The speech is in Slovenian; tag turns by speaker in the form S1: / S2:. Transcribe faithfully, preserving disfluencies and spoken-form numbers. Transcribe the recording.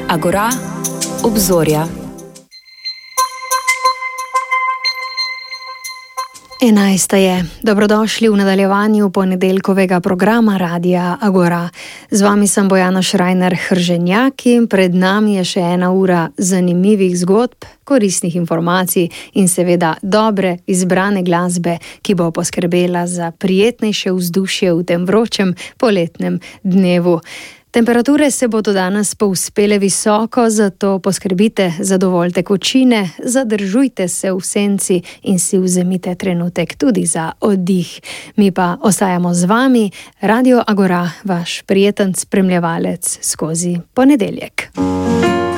S1: Agora, obzorja.
S2: Enajsta je. Dobrodošli v nadaljevanju ponedeljkovega programa Radia Agora. Z vami sem Bojana Šrajner-Hrženjak in pred nami je še ena ura zanimivih zgodb, koristnih informacij in seveda dobre izbrane glasbe, ki bo poskrbela za prijetnejše vzdušje v tem vročem poletnem dnevu. Temperature se bodo danes povzpele visoko, zato poskrbite za dovolj tekočine, zadržujte se v senci in si vzemite trenutek tudi za oddih. Mi pa ostajamo z vami, Radio Agora, vaš prijeten spremljevalec skozi ponedeljek.